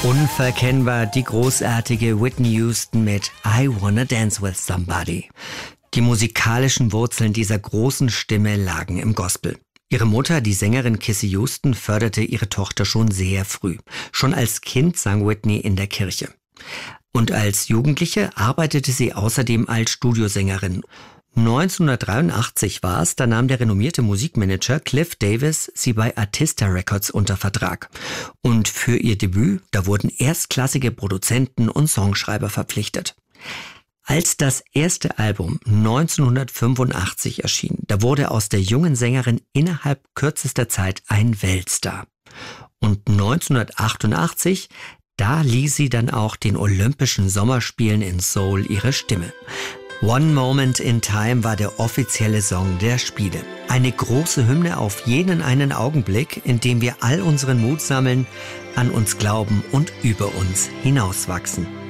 Unverkennbar die großartige Whitney Houston mit I Wanna Dance With Somebody. Die musikalischen Wurzeln dieser großen Stimme lagen im Gospel. Ihre Mutter, die Sängerin Kissy Houston, förderte ihre Tochter schon sehr früh. Schon als Kind sang Whitney in der Kirche. Und als Jugendliche arbeitete sie außerdem als Studiosängerin. 1983 war es, da nahm der renommierte Musikmanager Cliff Davis sie bei Arista Records unter Vertrag. Und für ihr Debüt, da wurden erstklassige Produzenten und Songschreiber verpflichtet. Als das erste Album 1985 erschien, da wurde aus der jungen Sängerin innerhalb kürzester Zeit ein Weltstar. Und 1988, da lieh sie dann auch den Olympischen Sommerspielen in Seoul ihre Stimme. One Moment in Time war der offizielle Song der Spiele. Eine große Hymne auf jenen einen Augenblick, in dem wir all unseren Mut sammeln, an uns glauben und über uns hinauswachsen.